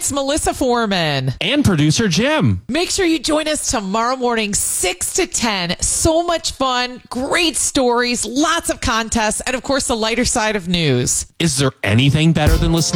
it's Melissa Foreman. And producer Jim. Make sure you join us tomorrow morning, 6 to 10. So much fun, great stories, lots of contests, and of course, the lighter side of news. Is there anything better than listening